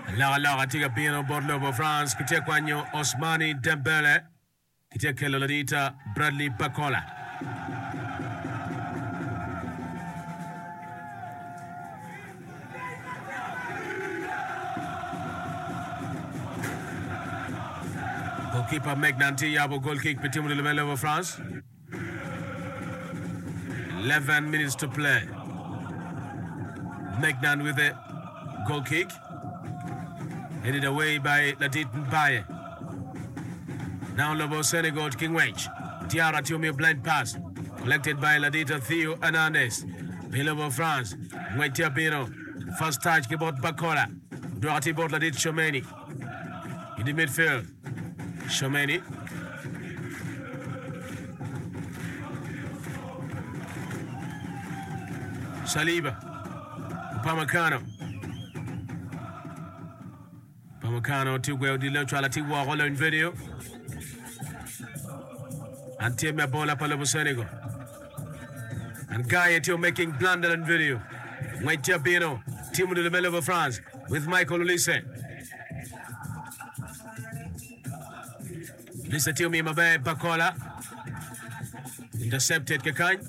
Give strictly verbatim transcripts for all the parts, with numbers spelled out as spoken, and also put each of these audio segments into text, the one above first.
Laga laga tiga pino Borlobo France kitia kwanyo Osmani Dembele kitia Keloladita Bradley Bacola. Goalkeeper Megnanti Yabo goal kick between the level of France. eleven minutes to play. Megnan with a goal kick. Headed away by Ladit Mbaye. Now Lobo Senegal to King Wench. Diarra to me a blind pass. Collected by Ladita Theo Hernandez. Lobo France. Wentia Pino. First touch about Bacola. Duarte bought Ladit Shomeni. In the midfield. Shomeni. Saliba. Upamecano. Upamecano to go the left to walk all in video. And team a ball up all Senegal. And Guy to making blunder in video. Wait Bino. Team de Lemel of France with Michael Olise. Listen to me, Mabe Bacola. Intercepted Kakany.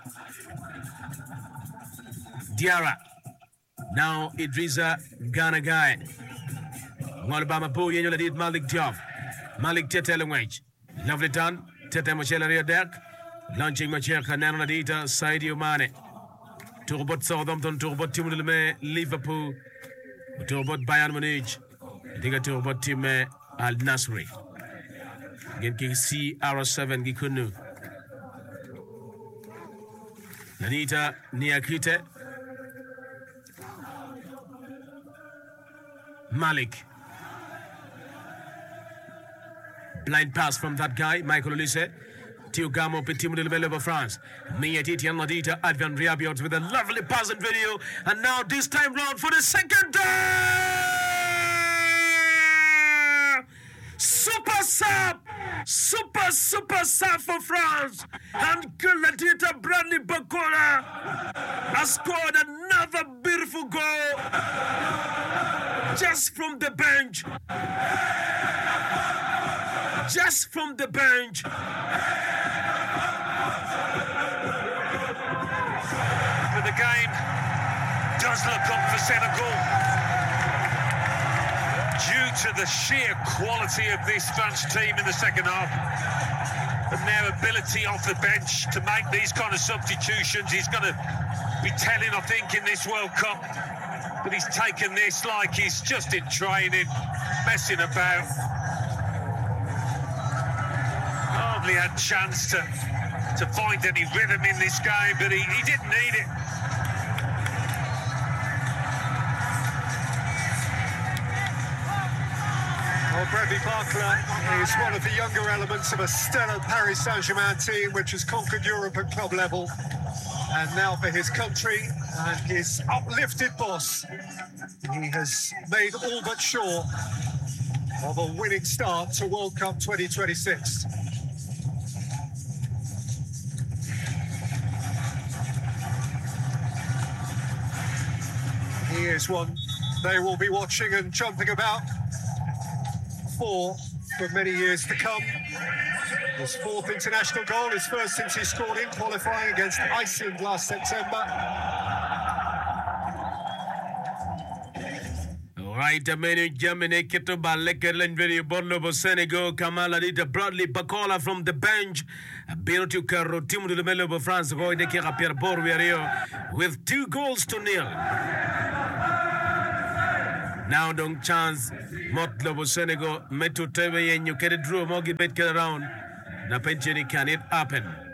Diarra. Now Idrissa Gana Guy. Walbama Po Yenyo did Malik Diop. Malik Tetelewage. Lovely done. Tete Mochela Deck. Launching Machel Canana Dita, Sadio Mane. Turbot Southampton, Turbot Team Liverpool. Turbot Bayern Munich. Diga Turbot Team Al Nasri. Genki C R seven Gikunu. Nanita Niakite. Malik. Blind pass from that guy, Michael Olise. Tiugamo Petit Level of France. Mietiti and Ladita Advan Riabiot with a lovely pass and video. And now this time round for the second time. Super sub! Super, super sub for France. And Ladita Bradley Bacola has scored another beautiful goal. Just from the bench. Just from the bench. But the game does look on for Senegal. Due to the sheer quality of this French team in the second half and their ability off the bench to make these kind of substitutions, he's going to be telling, I think, in this World Cup. But he's taken this like he's just in training, messing about. Hardly had chance to, to find any rhythm in this game, but he, he didn't need it. Well, Bradley Bacola is one of the younger elements of a stellar Paris Saint-Germain team which has conquered Europe at club level. And now for his country and his uplifted boss, he has made all but sure of a winning start to World Cup twenty twenty-six. He is one they will be watching and jumping about for for many years to come. His fourth international goal, his first since he scored in qualifying against Iceland last September. Right, a minute, Germany, Kituba, Lekerlen, very Borlobo, Senegal, Kamala, Dita, Bradley Bacola from the bench. Benotu Carro, Team de Melo, France, Roy de Kira Pierre Borwerio, with two goals to nil. Now, don't chance, Motlobo, Senegal, Metu Teve, and you can draw Mogi Bet around. Na pencheni, can it happen?